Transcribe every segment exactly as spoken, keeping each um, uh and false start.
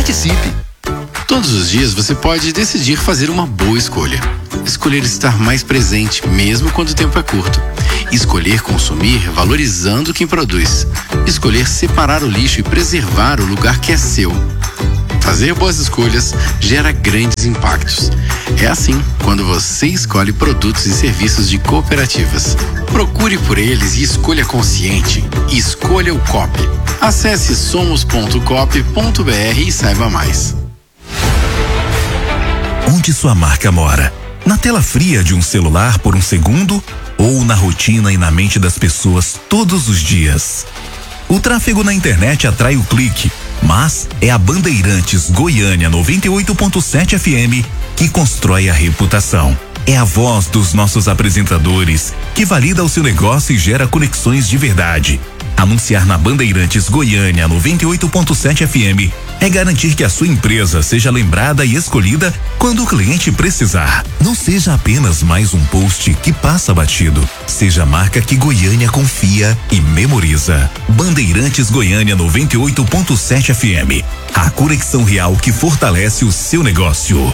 Participe! Todos os dias você pode decidir fazer uma boa escolha. Escolher estar mais presente, mesmo quando o tempo é curto. Escolher consumir valorizando quem produz. Escolher separar o lixo e preservar o lugar que é seu. Fazer boas escolhas gera grandes impactos. É assim quando você escolhe produtos e serviços de cooperativas. Procure por eles e escolha consciente. Escolha o Coop. Acesse somos ponto coop ponto br e saiba mais. Onde sua marca mora? Na tela fria de um celular por um segundo ou na rotina e na mente das pessoas todos os dias? O tráfego na internet atrai o clique, mas é a Bandeirantes Goiânia noventa e oito ponto sete F M que constrói a reputação. É a voz dos nossos apresentadores que valida o seu negócio e gera conexões de verdade. Anunciar na Bandeirantes Goiânia noventa e oito ponto sete F M é garantir que a sua empresa seja lembrada e escolhida quando o cliente precisar. Não seja apenas mais um post que passa batido. Seja a marca que Goiânia confia e memoriza. Bandeirantes Goiânia noventa e oito ponto sete F M. A conexão real que fortalece o seu negócio.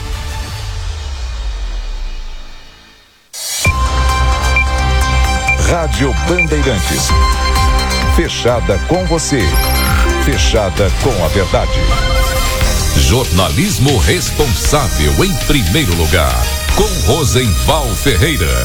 Rádio Bandeirantes. Fechada com você. Fechada com a verdade. Jornalismo responsável em primeiro lugar. Com Rosenval Ferreira.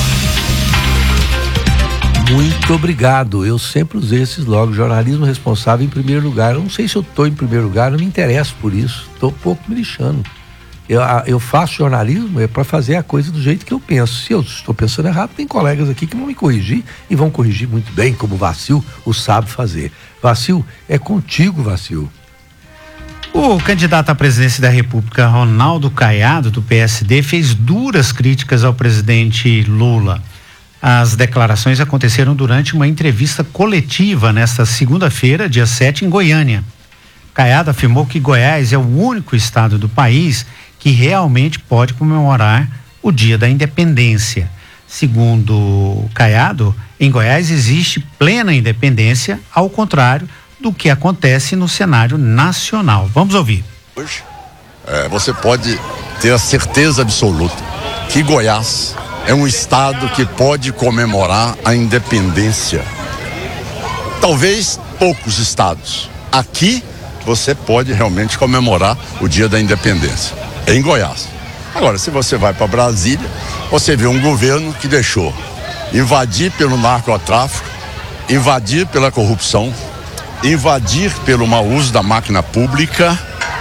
Muito obrigado. Eu sempre usei esses slogans. Jornalismo responsável em primeiro lugar. Eu não sei se eu estou em primeiro lugar, não me interesso por isso. Estou um pouco me lixando. Eu, eu faço jornalismo é para fazer a coisa do jeito que eu penso. Se eu estou pensando errado, tem colegas aqui que vão me corrigir e vão corrigir muito bem, como o Vacil o sabe fazer. Vacil, é contigo, Vacil. O candidato à presidência da República, Ronaldo Caiado, do P S D, fez duras críticas ao presidente Lula. As declarações aconteceram durante uma entrevista coletiva nesta segunda-feira, dia sete, em Goiânia. Caiado afirmou que Goiás é o único estado do país que realmente pode comemorar o Dia da Independência. Segundo Caiado, em Goiás existe plena independência, ao contrário do que acontece no cenário nacional. Vamos ouvir. Hoje, é, você pode ter a certeza absoluta que Goiás é um estado que pode comemorar a independência. Talvez poucos estados. Aqui você pode realmente comemorar o Dia da Independência, em Goiás. Agora, se você vai para Brasília, você vê um governo que deixou invadir pelo narcotráfico, invadir pela corrupção, invadir pelo mau uso da máquina pública,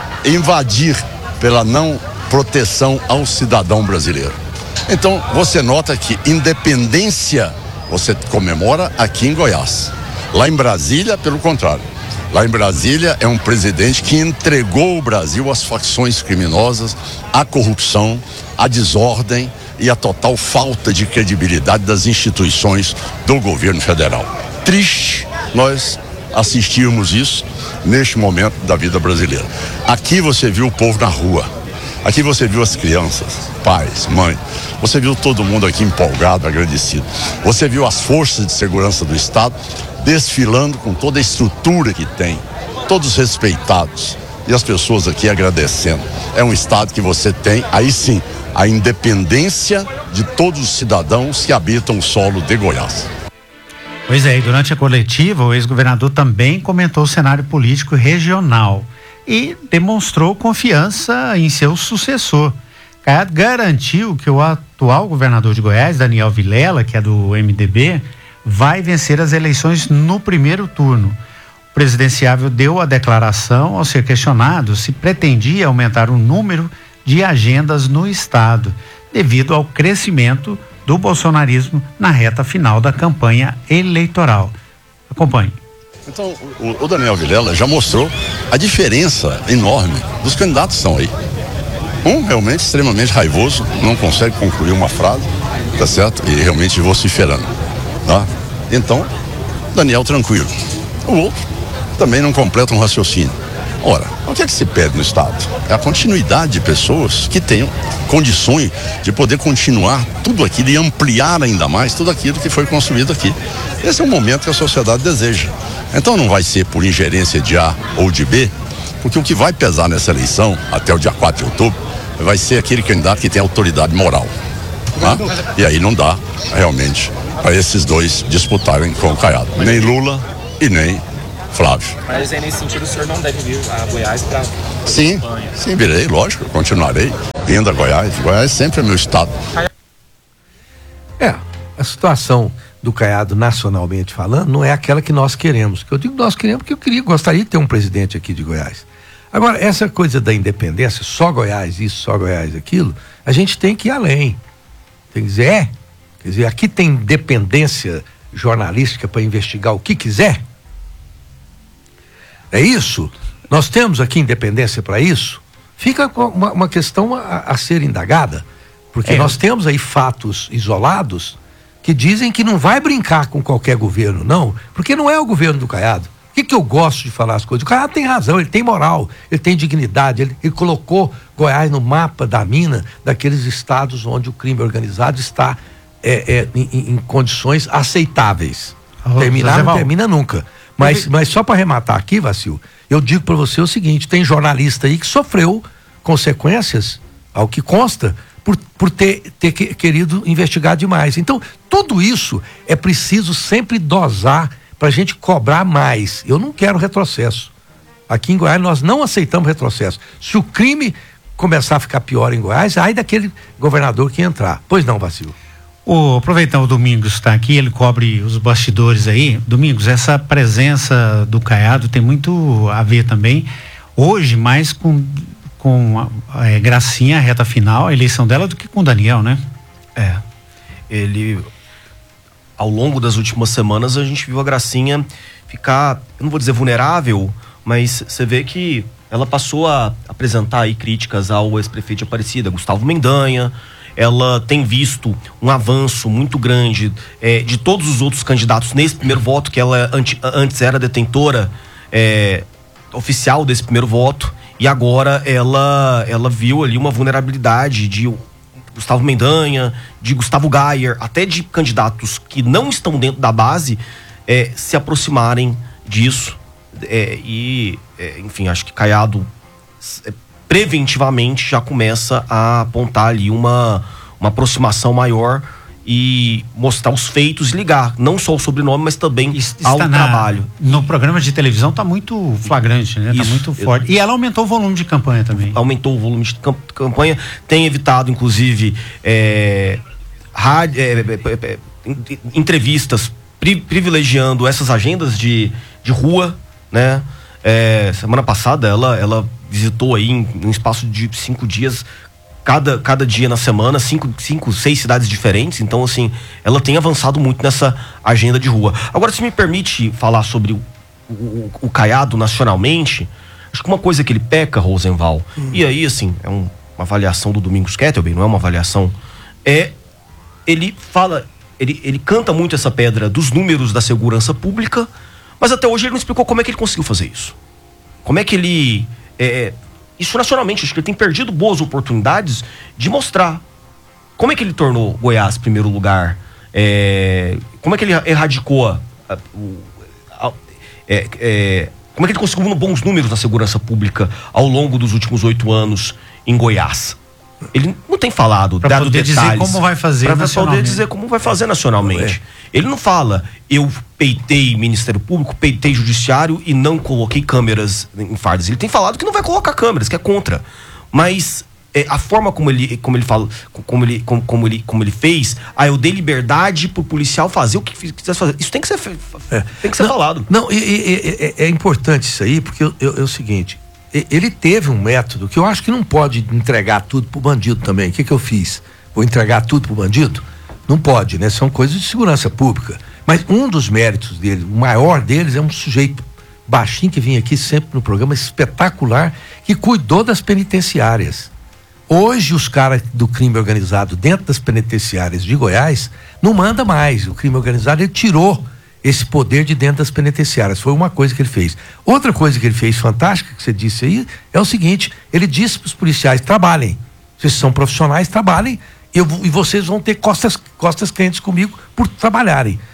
invadir pela não proteção ao cidadão brasileiro. Então, você nota que independência você comemora aqui em Goiás. Lá em Brasília, pelo contrário. Lá em Brasília é um presidente que entregou o Brasil às facções criminosas, à corrupção, à desordem e à total falta de credibilidade das instituições do governo federal. Triste nós assistirmos isso neste momento da vida brasileira. Aqui você viu o povo na rua, aqui você viu as crianças, pais, mães, você viu todo mundo aqui empolgado, agradecido. Você viu as forças de segurança do Estado desfilando com toda a estrutura que tem, todos respeitados e as pessoas aqui agradecendo. É um estado que você tem, aí sim, a independência de todos os cidadãos que habitam o solo de Goiás. Pois é, e durante a coletiva, o ex-governador também comentou o cenário político regional e demonstrou confiança em seu sucessor. Caiado garantiu que o atual governador de Goiás, Daniel Vilela, que é do M D B, vai vencer as eleições no primeiro turno. O presidenciável deu a declaração ao ser questionado se pretendia aumentar o número de agendas no estado, devido ao crescimento do bolsonarismo na reta final da campanha eleitoral. Acompanhe. Então, o, o Daniel Vilela já mostrou a diferença enorme dos candidatos que estão aí. Um realmente extremamente raivoso, não consegue concluir uma frase, tá certo? E realmente vociferando. Tá? Então, Daniel tranquilo. O outro também não completa um raciocínio. Ora, o que é que se pede no Estado? É a continuidade de pessoas que tenham condições de poder continuar tudo aquilo e ampliar ainda mais tudo aquilo que foi construído aqui. Esse é o momento que a sociedade deseja. Então não vai ser por ingerência de A ou de B Porque o que vai pesar nessa eleição, até o dia quatro de outubro, vai ser aquele candidato que tem autoridade moral. Tá? E aí não dá, realmente, para esses dois disputarem com o Caiado. Nem Lula e nem Flávio. Mas aí, nesse sentido, o senhor não deve vir a Goiás para... Sim, sim, virei, lógico, continuarei vindo a Goiás. Goiás sempre é meu estado. É, a situação do Caiado, nacionalmente falando, não é aquela que nós queremos. Que eu digo nós queremos porque eu queria, gostaria de ter um presidente aqui de Goiás. Agora, essa coisa da independência, só Goiás isso, só Goiás aquilo, a gente tem que ir além. Tem que dizer, é, quer dizer, aqui tem independência jornalística para investigar o que quiser. É isso? Nós temos aqui independência para isso? Fica uma, uma questão a, a ser indagada, porque é. nós temos aí fatos isolados que dizem que não vai brincar com qualquer governo, não, porque não é o governo do Caiado. O que, que eu gosto de falar as coisas? O Caiado tem razão, ele tem moral, ele tem dignidade, ele, ele colocou Goiás no mapa da mina, daqueles estados onde o crime organizado está é, é, em, em condições aceitáveis. Oh, Terminar não termina nunca. Mas, mas só para arrematar aqui, Vacil, eu digo para você o seguinte, tem jornalista aí que sofreu consequências, ao que consta, por, por ter, ter querido investigar demais. Então, tudo isso é preciso sempre dosar para a gente cobrar mais. Eu não quero retrocesso. Aqui em Goiás nós não aceitamos retrocesso. Se o crime começar a ficar pior em Goiás, aí daquele governador que entrar. Pois não, Vacil. O, aproveitando o Domingos está aqui, ele cobre os bastidores aí. Domingos, essa presença do Caiado tem muito a ver também, hoje, mais com, com a, a Gracinha, a reta final, a eleição dela, do que com o Daniel, né? É, ele... Ao longo das últimas semanas a gente viu a Gracinha ficar, eu não vou dizer vulnerável, mas você vê que ela passou a apresentar aí críticas ao ex-prefeito de Aparecida, Gustavo Mendanha. Ela tem visto um avanço muito grande é, de todos os outros candidatos nesse primeiro voto, que ela antes, antes era detentora é, oficial desse primeiro voto, e agora ela, ela viu ali uma vulnerabilidade de Gustavo Mendanha, de Gustavo Gayer, até de candidatos que não estão dentro da base é, se aproximarem disso. É, e, é, enfim, acho que Caiado é, preventivamente já começa a apontar ali uma, uma aproximação maior e mostrar os feitos e ligar, não só o sobrenome, mas também Está ao na, trabalho. No programa de televisão tá muito flagrante, né? Isso, tá muito forte. Eu, e ela aumentou o volume de campanha também. Aumentou o volume de campanha, tem evitado, inclusive, é, rádio, é, é, é, entrevistas pri, privilegiando essas agendas de, de rua, né? É, semana passada ela, ela visitou aí em um espaço de cinco dias, cada, cada dia na semana, cinco, cinco, seis cidades diferentes. Então, assim, ela tem avançado muito nessa agenda de rua. Agora, se me permite falar sobre o, o, o Caiado nacionalmente, acho que uma coisa que ele peca, Rosenval, hum. e aí, assim, é um, uma avaliação do Domingos Kettelbem, não é uma avaliação, é, ele fala, ele, ele canta muito essa pedra dos números da segurança pública, mas até hoje ele não explicou como é que ele conseguiu fazer isso. Como é que ele... É, isso nacionalmente, acho que ele tem perdido boas oportunidades de mostrar como é que ele tornou Goiás primeiro lugar, é, como é que ele erradicou a, a, a, é, é, como é que ele conseguiu bons números na segurança pública ao longo dos últimos oito anos em Goiás. Ele não tem falado, pra dado poder detalhes, dizer como vai fazer pra nacionalmente. poder dizer como vai fazer nacionalmente. É. Ele não fala, eu peitei Ministério Público, peitei Judiciário e não coloquei câmeras em fardas. Ele tem falado que não vai colocar câmeras, que é contra. Mas é, a forma como ele, como ele fala, como ele, como, como ele, como ele fez, ah, eu dei liberdade pro policial fazer o que quisesse fazer. Isso tem que ser, é. tem que ser não, falado. Não, e, e, e, é importante isso aí, porque eu, eu, é o seguinte, ele teve um método que eu acho que não pode entregar tudo pro bandido também. O que que eu fiz? Vou entregar tudo pro bandido? Não pode, né? São coisas de segurança pública. Mas um dos méritos dele, o maior deles, é um sujeito baixinho que vinha aqui sempre no programa, espetacular, que cuidou das penitenciárias. Hoje os caras do crime organizado dentro das penitenciárias de Goiás não manda mais. O crime organizado, ele tirou esse poder de dentro das penitenciárias. Foi uma coisa que ele fez. Outra coisa que ele fez fantástica, que você disse aí, é o seguinte: ele disse para os policiais: trabalhem, vocês são profissionais, trabalhem, eu, e vocês vão ter costas, costas quentes comigo por trabalharem.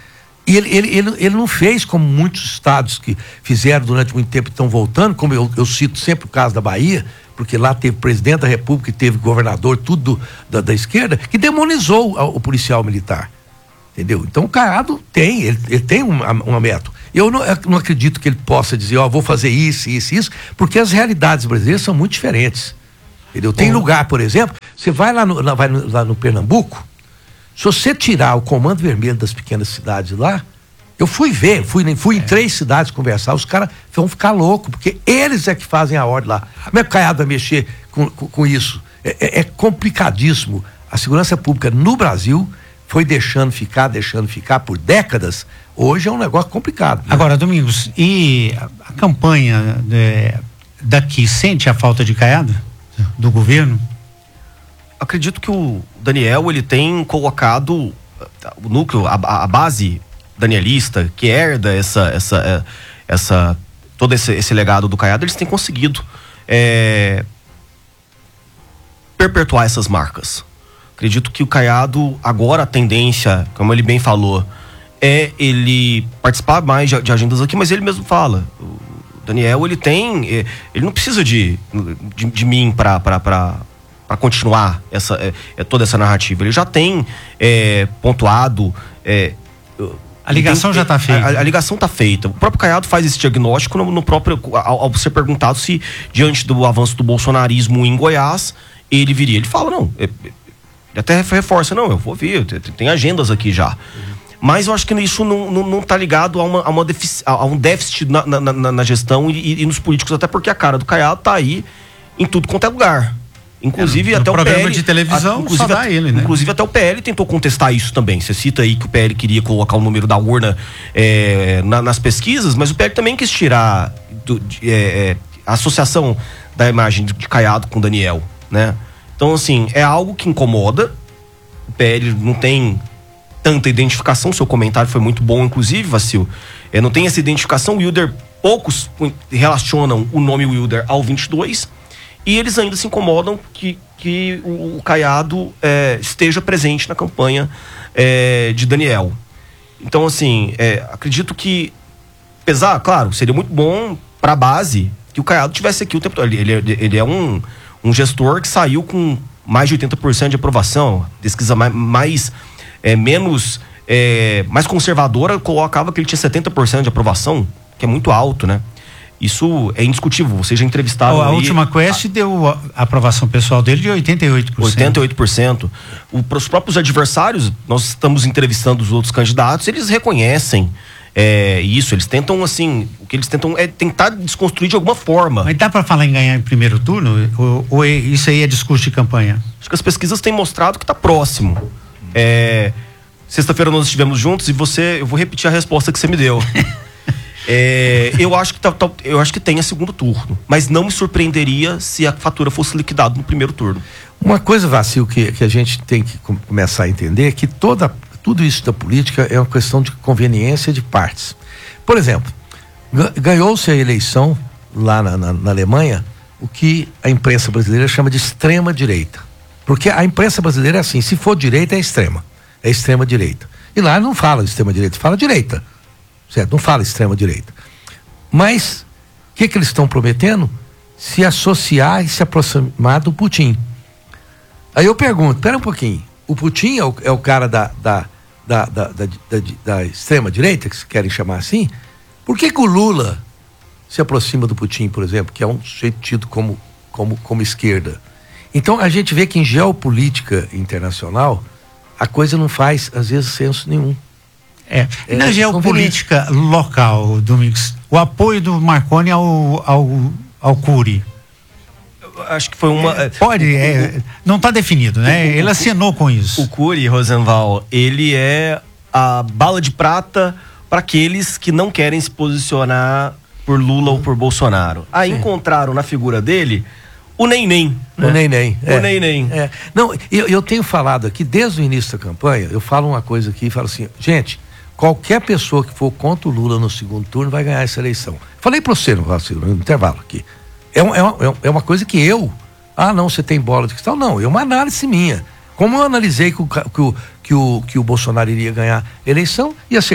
E ele, ele, ele, ele não fez como muitos estados que fizeram durante muito tempo e estão voltando, como eu, eu cito sempre o caso da Bahia, porque lá teve presidente da República e teve governador, tudo da, da esquerda, que demonizou o, o policial militar. Entendeu? Então o Caiado tem, ele, ele tem uma, uma meta. Eu não, eu não acredito que ele possa dizer, ó, vou fazer isso, isso, isso, porque as realidades brasileiras são muito diferentes. Entendeu? Tem lugar, por exemplo, você vai lá no, lá, vai no, lá no Pernambuco, se você tirar o Comando Vermelho das pequenas cidades lá, eu fui ver, fui, fui em três cidades conversar, os caras vão ficar loucos, porque eles é que fazem a ordem lá. Como é que o Caiado vai mexer com, com, com isso? É, é, é complicadíssimo. A segurança pública no Brasil foi deixando ficar, deixando ficar por décadas. Hoje é um negócio complicado. Né? Agora, Domingos, e a, a campanha de, daqui sente a falta de Caiado do governo? Acredito que o Daniel, ele tem colocado o núcleo, a, a base danielista, que herda essa, essa, essa, todo esse, esse legado do Caiado, eles têm conseguido é, perpetuar essas marcas. Acredito que o Caiado, agora a tendência, como ele bem falou, é ele participar mais de, de agendas aqui, mas ele mesmo fala, o Daniel, ele tem, ele não precisa de, de, de mim para para continuar essa, é, toda essa narrativa. Ele já tem é, pontuado... É, a ligação tem, já está feita. A, a ligação está feita. O próprio Caiado faz esse diagnóstico no, no próprio, ao, ao ser perguntado se, diante do avanço do bolsonarismo em Goiás, ele viria. Ele fala, não, é, ele até reforça, não, eu vou vir, tem, tem agendas aqui já. Mas eu acho que isso não, não, não tá ligado a, uma, a, uma defici, a um déficit na, na, na, na gestão e, e nos políticos, até porque a cara do Caiado tá aí em tudo quanto é lugar. Inclusive, é, até o P L. programa de televisão, a, só dá ele, né? Inclusive, até o P L tentou contestar isso também. Você cita aí que o P L queria colocar o número da urna é, na, nas pesquisas, mas o P L também quis tirar do, de, é, a associação da imagem de, de Caiado com Daniel, né? Então, assim, é algo que incomoda. O P L não tem tanta identificação. Seu comentário foi muito bom, inclusive, Vacil. É, não tem essa identificação. O Wilder, poucos relacionam o nome Wilder ao vinte e dois. E eles ainda se incomodam que, que o, o Caiado é, esteja presente na campanha é, de Daniel. Então, assim, é, acredito que, apesar, claro, seria muito bom para a base que o Caiado tivesse aqui o tempo todo. Ele, ele, ele é um, um gestor que saiu com mais de oitenta por cento de aprovação. Pesquisa mais, mais é, menos, é, mais conservadora colocava que ele tinha setenta por cento de aprovação, que é muito alto, né? Isso é indiscutível, vocês já entrevistaram. A aí, última Quest a, deu a aprovação pessoal dele de oitenta e oito por cento. oitenta e oito por cento. O, para os próprios adversários, nós estamos entrevistando os outros candidatos, eles reconhecem é, isso, eles tentam, assim, o que eles tentam é tentar desconstruir de alguma forma. Mas dá para falar em ganhar em primeiro turno? Ou, ou isso aí é discurso de campanha? Acho que as pesquisas têm mostrado que está próximo. É, sexta-feira nós estivemos juntos e você, eu vou repetir a resposta que você me deu. É, eu, acho que tá, tá, eu acho que tem a segundo turno, mas não me surpreenderia se a fatura fosse liquidada no primeiro turno. Uma coisa, Vacil, que, que a gente tem que com, começar a entender é que toda, tudo isso da política é uma questão de conveniência de partes. Por exemplo, ganhou-se a eleição lá na, na, na Alemanha o que a imprensa brasileira chama de extrema direita, porque a imprensa brasileira é assim, se for direita é extrema, é extrema direita, e lá não fala de extrema direita, fala direita. Certo? Não fala extrema direita. Mas o que, que eles estão prometendo? Se associar e se aproximar do Putin. Aí eu pergunto, pera um pouquinho, o Putin é o, é o cara da, da, da, da, da, da, da extrema direita, que se querem chamar assim? Por que, que o Lula se aproxima do Putin, por exemplo, que é um sujeito tido como, como, como esquerda? Então a gente vê que em geopolítica internacional a coisa não faz, às vezes, senso nenhum. É. E na é, geopolítica local, Domingos, o apoio do Marconi ao, ao, ao Cury? Acho que foi uma... É, pode, o, é, o, não está definido, né? O, ele assinou com isso. O Cury, Rosenval, ele é a bala de prata para aqueles que não querem se posicionar por Lula ou por Bolsonaro. Aí Sim. encontraram na figura dele o Neném. Né? O Neném. O é. Neném. É. Não, eu, eu tenho falado aqui, desde o início da campanha, eu falo uma coisa aqui e falo assim, gente... Qualquer pessoa que for contra o Lula no segundo turno vai ganhar essa eleição. Falei para você no, no intervalo aqui. É, um, é, uma, é uma coisa que eu... Ah, não, você tem bola de cristal? Não, é uma análise minha. Como eu analisei que o, que o, que o, que o Bolsonaro iria ganhar a eleição e acertei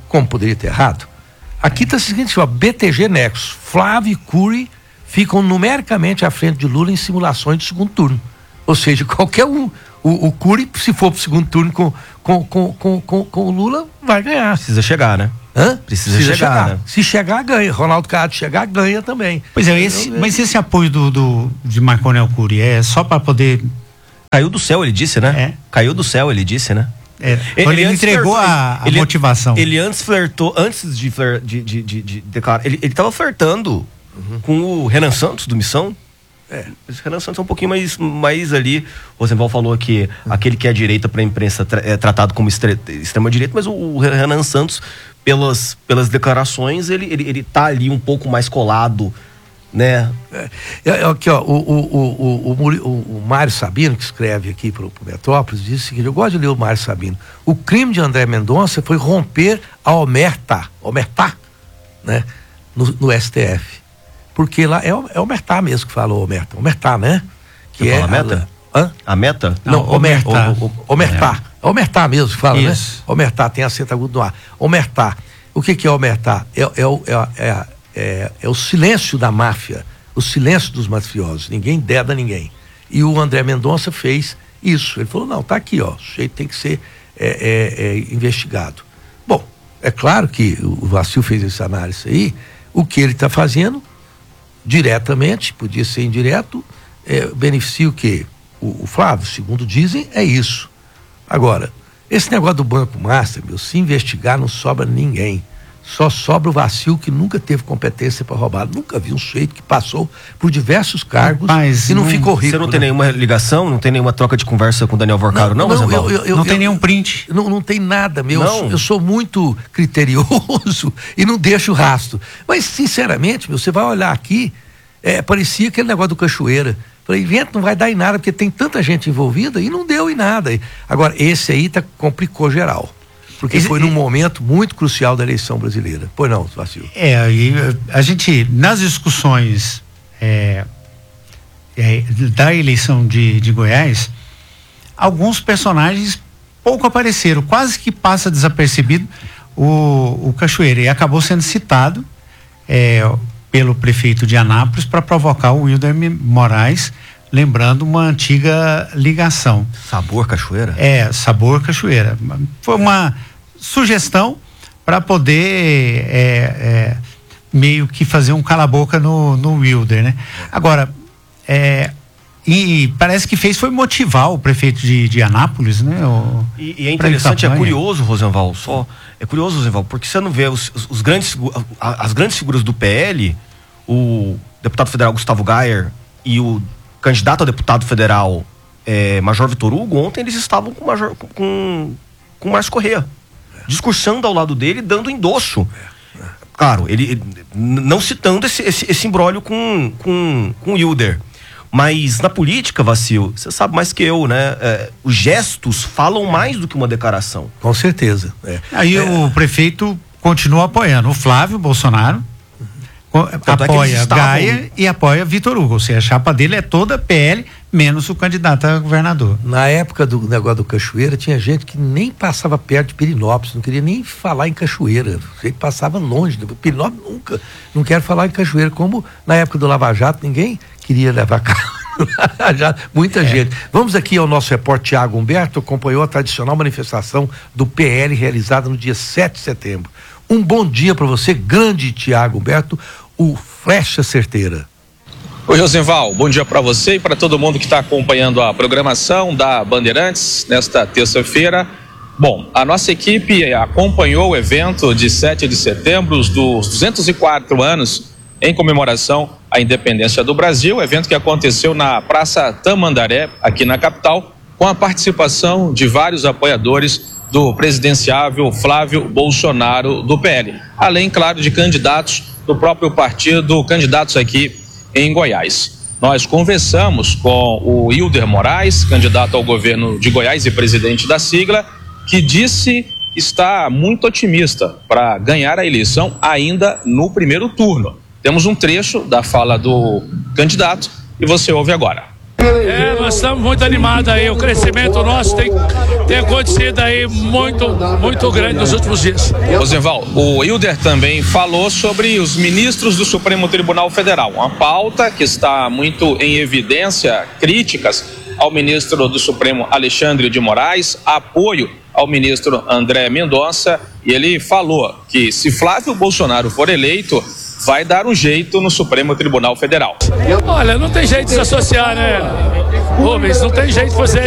como poderia ter errado? Aqui está o seguinte, ó, B T G Nexus, Flávio e Cury ficam numericamente à frente de Lula em simulações de segundo turno. Ou seja, qualquer um, o, o Cury, se for para o segundo turno com, com, com, com, com, com o Lula, vai ganhar. Precisa chegar, né? Hã? Precisa, Precisa chegar, chegar. Né? Se chegar, ganha. Ronaldo Caiado chegar, ganha também. Pois é, esse, mas esse apoio do, do, de Marconel Cury é só para poder... Caiu do céu, ele disse, né? É. Caiu do céu, ele disse, né? É. Ele, ele entregou flertou, a, a ele, motivação. Ele antes flertou, antes de fler, de, de, de, de declarar, ele, ele tava flertando uhum. com o Renan Santos, do Missão. É. O Renan Santos é um pouquinho mais, mais ali. O Rosenval falou que uhum. aquele que é a direita para a imprensa tra, é tratado como estre, extrema-direita, mas o, o Renan Santos, pelas, pelas declarações, ele, ele, ele tá ali um pouco mais colado, né? É, aqui, ó, o, o, o, o, o, o Mário Sabino, que escreve aqui pro, pro Metrópolis, diz o seguinte: eu gosto de ler o Mário Sabino. O crime de André Mendonça foi romper a omerta, omertá, né? No, no S T F. Porque lá é, é omertá mesmo que fala omerta, omertá, né? Que Você é fala a meta? A, hã? A meta? Não, Não omertá. O, o, o, omertá. É omertá mesmo que fala, Isso. né? Omertá, tem acento agudo no ar. Omertá. O que que é omertá? É, é, é, é, é, é o silêncio da máfia, o silêncio dos mafiosos. Ninguém deda ninguém. E o André Mendonça fez isso. Ele falou, não, tá aqui, ó, o sujeito tem que ser é, é, é, investigado. Bom, é claro que o Vacil fez essa análise aí. O que ele está fazendo, diretamente, podia ser indireto, é, beneficia o quê? O, o Flávio, segundo dizem, é isso. Agora, esse negócio do Banco Master, meu, se investigar não sobra ninguém. Só sobra o Vacil, que nunca teve competência para roubar. Nunca vi um sujeito que passou por diversos cargos Mas, e não, não ficou rico. Você não tem né? nenhuma ligação, não tem nenhuma troca de conversa com o Daniel Vorcaro, não? Não, não, eu, eu, eu, não tem eu, nenhum print. Não, não tem nada, meu. Não. Eu, eu sou muito criterioso e não deixo rastro. Mas, sinceramente, meu, você vai olhar aqui, é, parecia aquele negócio do Cachoeira. Falei, evento não vai dar em nada, porque tem tanta gente envolvida e não deu em nada. Agora, esse aí tá, complicou geral. Porque foi num momento muito crucial da eleição brasileira. Pois não, Vacil? É, e a gente, nas discussões é, é, da eleição de, de Goiás, alguns personagens pouco apareceram, quase que passa desapercebido o, o Cachoeira, e acabou sendo citado é, pelo prefeito de Anápolis para provocar o Wilder Moraes, lembrando uma antiga ligação. Sabor Cachoeira? É, Sabor Cachoeira. Foi uma sugestão para poder é, é, meio que fazer um cala-boca no, no Wilder, né? Agora, é, e parece que fez foi motivar o prefeito de, de Anápolis, né? O, e, e é interessante, é curioso, Rosenval, só, é curioso, Rosenval, porque você não vê os, os, os grandes, as grandes figuras do P L, o deputado federal Gustavo Gayer e o candidato a deputado federal é, Major Vitor Hugo, ontem eles estavam com o Major, com, com o Márcio Corrêa, discursando ao lado dele, dando endosso. Claro, ele, ele não citando esse, esse, esse imbróglio com, com, com o Wilder. Mas na política, Vacil, você sabe mais que eu, né? É, os gestos falam mais do que uma declaração. Com certeza. É. Aí é. o prefeito continua apoiando o Flávio Bolsonaro, Tanto apoia é estavam... Gaia e apoia Vitor Hugo. Ou seja, a chapa dele é toda P L, menos o candidato a governador. Na época do negócio do Cachoeira, tinha gente que nem passava perto de Pirinópolis, não queria nem falar em Cachoeira. Ele passava longe. Pirinópolis nunca, não quero falar em Cachoeira. Como na época do Lava Jato, ninguém queria levar carro. Muita é. gente. Vamos aqui ao nosso repórter Tiago Humberto, acompanhou a tradicional manifestação do P L realizada no dia sete de setembro. Um bom dia para você, grande Tiago Humberto, o Flecha Certeira. Oi, Rosenval, bom dia para você e para todo mundo que está acompanhando a programação da Bandeirantes nesta terça-feira. Bom, a nossa equipe acompanhou o evento de sete de setembro, dos duzentos e quatro anos em comemoração à independência do Brasil, evento que aconteceu na Praça Tamandaré, aqui na capital, com a participação de vários apoiadores do presidenciável Flávio Bolsonaro do P L, além, claro, de candidatos do próprio partido, candidatos aqui em Goiás. Nós conversamos com o Wilder Moraes, candidato ao governo de Goiás e presidente da sigla, que disse estar muito otimista para ganhar a eleição ainda no primeiro turno. Temos um trecho da fala do candidato e você ouve agora. É, nós estamos muito animados aí, o crescimento nosso tem, tem acontecido aí muito, muito grande nos últimos dias. Rosenval, o Hilder também falou sobre os ministros do Supremo Tribunal Federal, uma pauta que está muito em evidência, críticas ao ministro do Supremo Alexandre de Moraes, apoio ao ministro André Mendonça, e ele falou que se Flávio Bolsonaro for eleito, vai dar um jeito no Supremo Tribunal Federal. Olha, não tem jeito de se associar, né, Rubens? Não tem jeito de fazer